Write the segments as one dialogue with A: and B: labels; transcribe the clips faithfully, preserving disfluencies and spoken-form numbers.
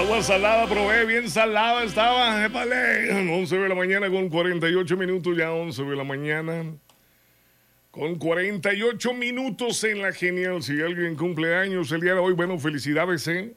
A: Agua salada, probé, bien salada estaba, épale. once de la mañana con cuarenta y ocho minutos, ya once de la mañana. Con cuarenta y ocho minutos en la genial. Si alguien cumple años el día de hoy, bueno, felicidades, ¿eh?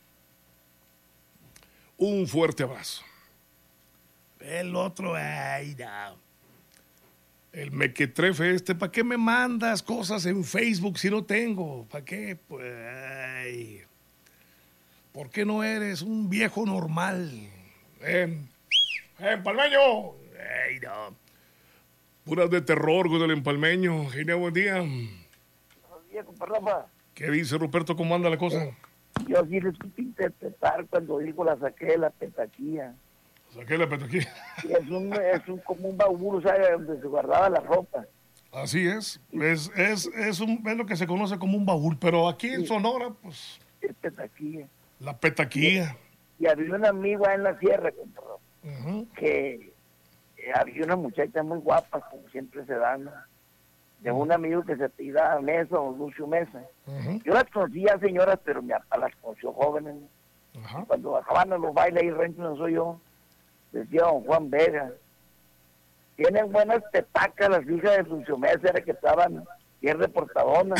A: Un fuerte abrazo. El otro, ay, no. El mequetrefe este, ¿para qué me mandas cosas en Facebook si no tengo? ¿Para qué? Pues, ay. ¿Por qué no eres un viejo normal? Eh, eh, empalmeño. Ay, no. Puras de terror con el empalmeño. Genial, buen día.
B: Buenos días, compa Rafa.
A: ¿Qué dice Ruperto? ¿Cómo anda la cosa?
B: Yo sí les quise interpretar cuando dijo la saqué de la petaquía.
A: Saqué la petaquilla.
B: Es un, es un como un baúl, ¿sabes? Donde se guardaba la ropa.
A: Así es. Es, es, es, un, es lo que se conoce como un baúl, pero aquí en
B: Sí.
A: Sonora, pues,
B: Es petaquía.
A: la petaquilla.
B: Y había un amigo ahí en la sierra, compa Rafa,
A: Uh-huh.
B: que eh, había una muchacha muy guapa, como siempre se dan, ¿no? De un amigo que se apellidaba Mesa o Lucio Mesa.
A: Uh-huh.
B: Yo las conocía, señoras, pero mi papá las conoció jóvenes, ¿no?
A: Ajá.
B: Cuando bajaban a los bailes y rancho no soy yo, decía don Juan Vega, tienen buenas petacas las hijas de Lucio Mesa, era que estaban bien reportadonas.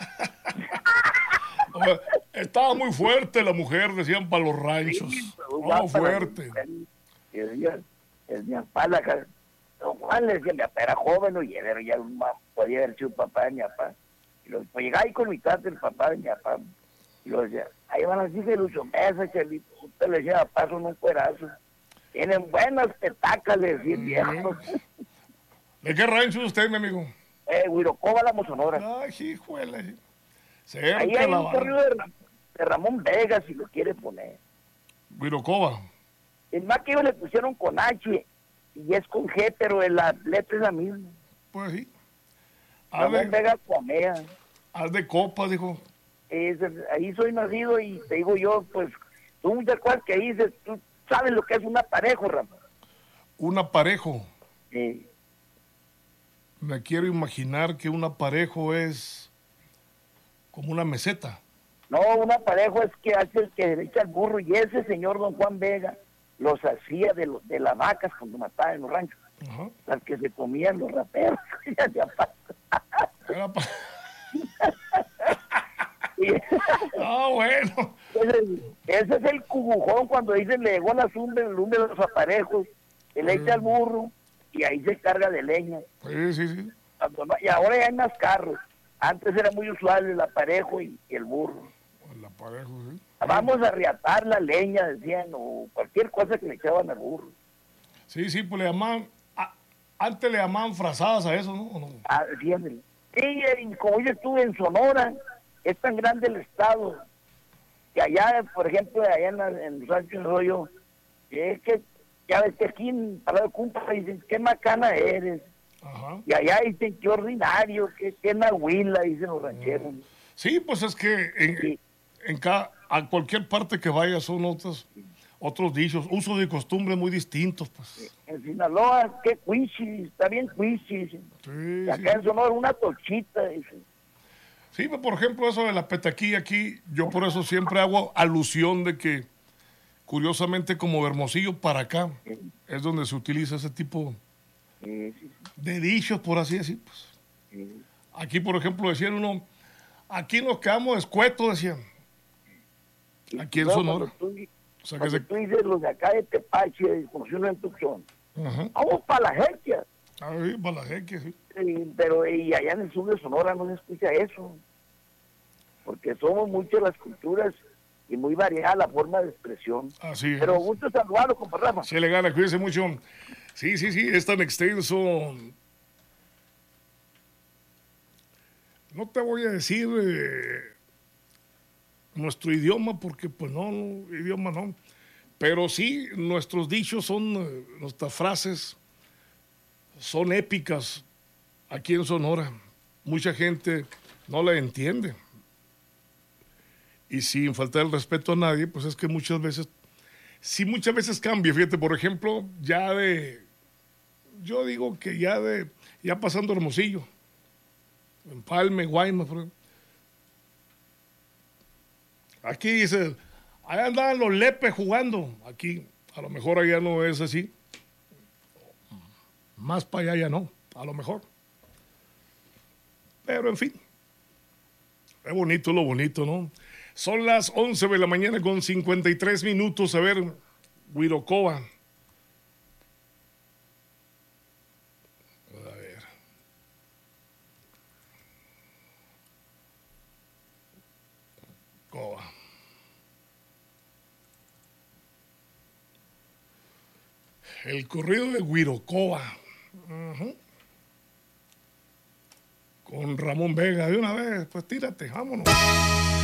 A: Oye, estaba muy fuerte la mujer, decían para los ranchos.
B: Sí, pero
A: Oh,
B: guapa la
A: fuerte.
B: mujer. Y decía, el mi papá, la ca- don Juan le decía, mi papá era joven, y él era ya un ma- podía haber sido papá de mi papá. Y lo, pues llegaba ahí con mi tata, el papá de mi papá, y lo decía, ahí van las hijas de Lucio Mesa, Chelito. Usted le decía, papá, son un cuerazo. Tienen buenas petacas, le decía el viejo.
A: ¿De qué rancho es usted, mi amigo?
B: Eh, Huirocoba, la Mozonora.
A: Ay, hijuela.
B: Ahí
A: Cerca
B: hay
A: la
B: un corrido de, Ra- de Ramón Vega, si lo quiere poner.
A: Guirocoba.
B: El más que ellos le pusieron con H y es con G, pero la letra es la misma.
A: Pues sí. Haz
B: Ramón
A: de,
B: Vega Cuamea.
A: haz de copa, dijo.
B: Es, ahí soy nacido y te digo yo, pues, tú te acuerdas que dices, tú sabes lo que es un aparejo, Ramón.
A: Un aparejo.
B: Eh,
A: Me quiero imaginar que un aparejo es como una meseta.
B: no, un aparejo es que hace el que le echa el burro y ese señor don Juan Vega los hacía de, los, de las vacas cuando mataban en los ranchos.
A: Ajá.
B: Las que se comían los raperos. Ya se apa-
A: Era pa-
B: y
A: Ah, bueno.
B: ese, ese es el cubujón cuando dicen le llegó la zumba, el lumbre de los aparejos, se le echa el burro y ahí se carga de leña.
A: Sí, sí, sí.
B: Cuando no- y ahora ya hay más carros. Antes era muy usual el aparejo y, y el burro.
A: El aparejo, sí.
B: Vamos a riatar la leña, decían, o cualquier cosa que le echaban al burro.
A: Sí, sí, pues le llamaban. a- antes le llamaban frazadas a eso, ¿no? ¿O no?
B: Ah, fíjate. Sí, y como yo estuve en Sonora, es tan grande el estado, que allá, por ejemplo, allá en, la, en los ranchos Rollo, es que, ya ves que aquí en Parado de Cumpa dicen, qué macana eres,
A: Ajá.
B: y allá dicen, qué ordinario, qué, qué nahuila, dicen los rancheros.
A: Sí, pues es que en,
B: Sí.
A: en cada, a cualquier parte que vaya son otros, otros dichos, usos y costumbres muy distintos, pues.
B: En Sinaloa, qué cuichi, está bien cuichi, dicen.
A: Sí,
B: Y
A: sí,
B: acá en Sonora, una tochita, dicen.
A: sí, pues, por ejemplo, eso de la petaquilla aquí, yo por eso siempre hago alusión de que, curiosamente, como de Hermosillo para acá,
B: Sí,
A: es donde se utiliza ese tipo
B: sí, sí,
A: de dichos, por así decir, pues.
B: sí.
A: Aquí, por ejemplo, decían uno, aquí nos quedamos escuetos, decían.
B: Y
A: Aquí en
B: luego
A: Sonora.
B: Cuando tú,
A: O sea que
B: cuando
A: se...
B: tú dices los de acá de Tepache, como si uno en Tucson,
A: Ajá.
B: vamos para la gente.
A: Ahí, para la jeque, sí.
B: Sí, pero y allá en el sur de Sonora no se escucha eso, porque somos muchas las culturas y muy variada la forma de expresión.
A: Así es.
B: Pero gusto saludarlo, compa Rafa.
A: Se le gana, cuídense mucho. Sí, sí, sí, es tan extenso. No te voy a decir eh, nuestro idioma, porque pues no, no, idioma no. Pero sí, nuestros dichos son, eh, nuestras frases son épicas aquí en Sonora. Mucha gente no la entiende. Y sin faltar el respeto a nadie, pues es que muchas veces, sí muchas veces cambia. Fíjate, por ejemplo, ya de, yo digo que ya de, ya pasando Hermosillo, Empalme, Guaymas, por ejemplo. Aquí dice, Allá andaban los lepes jugando. Aquí, a lo mejor allá no es así. Más para allá ya no, a lo mejor. Pero en fin. Es bonito lo bonito, ¿no? Son las once de la mañana con cincuenta y tres minutos. A ver, Huirocoa. A ver. Coa. El corrido de Huirocoa. Uh-huh. Con Ramón Vega. De una vez, pues tírate, vámonos.